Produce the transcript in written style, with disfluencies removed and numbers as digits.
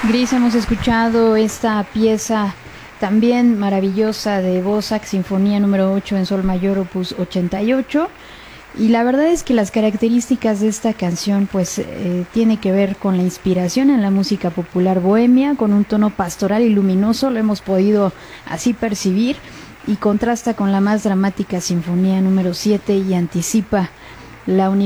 Gris, hemos escuchado esta pieza también maravillosa de Dvořák, Sinfonía número 8 en Sol Mayor, opus 88. Y la verdad es que las características de esta canción pues tiene que ver con la inspiración en la música popular bohemia, con un tono pastoral y luminoso, lo hemos podido así percibir, y contrasta con la más dramática Sinfonía número 7 y anticipa la